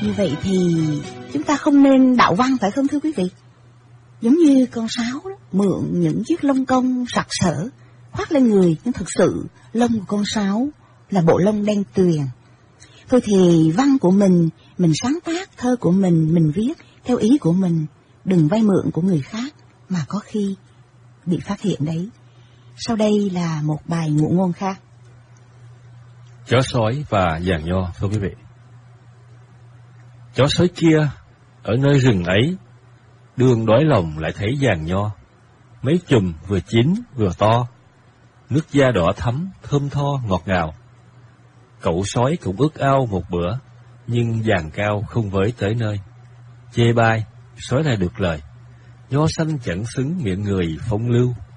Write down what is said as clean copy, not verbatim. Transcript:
Như vậy thì chúng ta không nên đạo văn, phải không thưa quý vị? Giống như con sáo đó, mượn những chiếc lông công sặc sỡ khoác lên người, nhưng thực sự lông của con sáo là bộ lông đen tuyền. Thôi thì văn của mình sáng tác, thơ của mình viết theo ý của mình, đừng vay mượn của người khác mà có khi bị phát hiện đấy. Sau đây là một bài ngụ ngôn khác. Chó sói và giàn nho, thưa quý vị. Chó sói kia ở nơi rừng ấy, đương đói lòng lại thấy giàn nho, mấy chùm vừa chín vừa to, nước da đỏ thắm, thơm tho ngọt ngào. Cậu sói cũng ước ao một bữa, nhưng giàn cao không với tới nơi. Chê bai, sói này được lời, nho xanh chẳng xứng miệng người phong lưu.